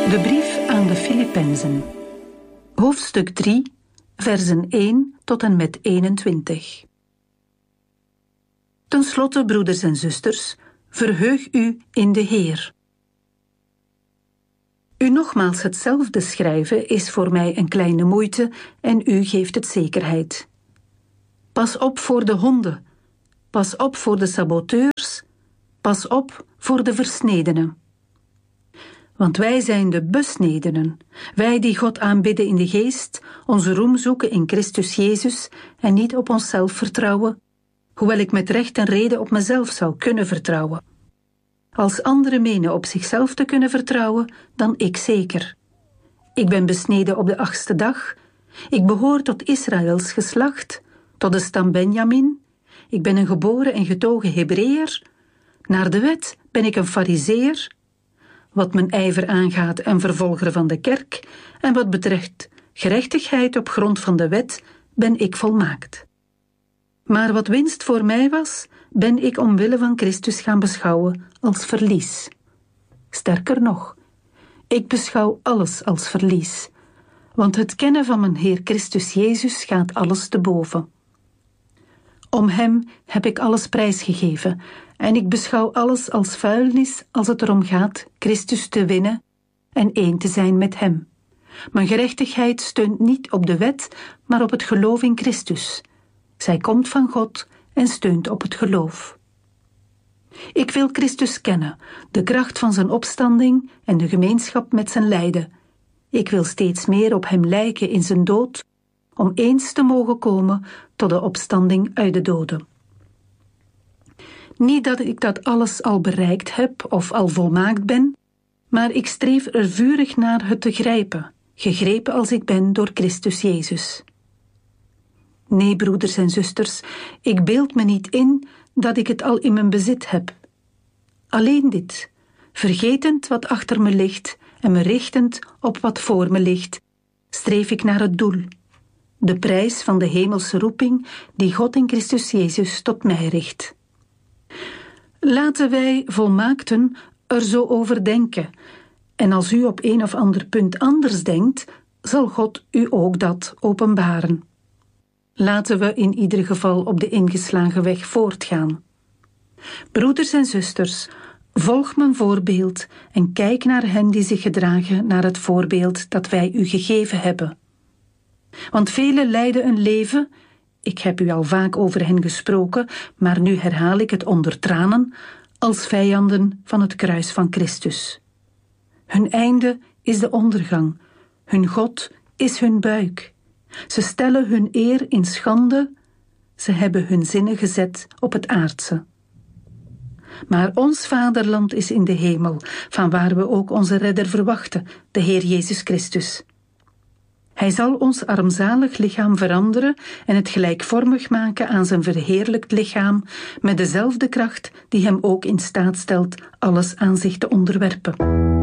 De brief aan de Filippenzen. Hoofdstuk 3, versen 1 tot en met 21. Ten slotte, broeders en zusters, verheug u in de Heer. U nogmaals hetzelfde schrijven is voor mij een kleine moeite en u geeft het zekerheid. Pas op voor de honden, pas op voor de saboteurs, pas op voor de versnedenen. Want wij zijn de besnedenen, wij die God aanbidden in de geest, onze roem zoeken in Christus Jezus en niet op onszelf vertrouwen, hoewel ik met recht en reden op mezelf zou kunnen vertrouwen. Als anderen menen op zichzelf te kunnen vertrouwen, dan ik zeker. Ik ben besneden op de 8e dag, ik behoor tot Israëls geslacht, tot de stam Benjamin, ik ben een geboren en getogen Hebreeër, naar de wet ben ik een Farizeer, wat mijn ijver aangaat een vervolger van de kerk, en wat betreft gerechtigheid op grond van de wet, ben ik volmaakt. Maar wat winst voor mij was, ben ik omwille van Christus gaan beschouwen als verlies. Sterker nog, ik beschouw alles als verlies, want het kennen van mijn Heer Christus Jezus gaat alles te boven. Om Hem heb ik alles prijsgegeven en ik beschouw alles als vuilnis als het erom gaat Christus te winnen en één te zijn met Hem. Mijn gerechtigheid steunt niet op de wet, maar op het geloof in Christus. Zij komt van God en steunt op het geloof. Ik wil Christus kennen, de kracht van zijn opstanding en de gemeenschap met zijn lijden. Ik wil steeds meer op Hem lijken in zijn dood, om eens te mogen komen tot de opstanding uit de doden. Niet dat ik dat alles al bereikt heb of al volmaakt ben, maar ik streef er vurig naar het te grijpen, gegrepen als ik ben door Christus Jezus. Nee, broeders en zusters, ik beeld me niet in dat ik het al in mijn bezit heb. Alleen dit, vergetend wat achter me ligt en me richtend op wat voor me ligt, streef ik naar het doel, de prijs van de hemelse roeping die God in Christus Jezus tot mij richt. Laten wij, volmaakten, er zo over denken, en als u op een of ander punt anders denkt, zal God u ook dat openbaren. Laten we in ieder geval op de ingeslagen weg voortgaan. Broeders en zusters, volg mijn voorbeeld en kijk naar hen die zich gedragen naar het voorbeeld dat wij u gegeven hebben. Want velen leiden een leven, ik heb u al vaak over hen gesproken, maar nu herhaal ik het onder tranen, als vijanden van het kruis van Christus. Hun einde is de ondergang, hun God is hun buik. Ze stellen hun eer in schande, ze hebben hun zinnen gezet op het aardse. Maar ons vaderland is in de hemel, vanwaar we ook onze redder verwachten, de Heer Jezus Christus. Hij zal ons armzalig lichaam veranderen en het gelijkvormig maken aan zijn verheerlijkt lichaam, met dezelfde kracht die hem ook in staat stelt alles aan zich te onderwerpen.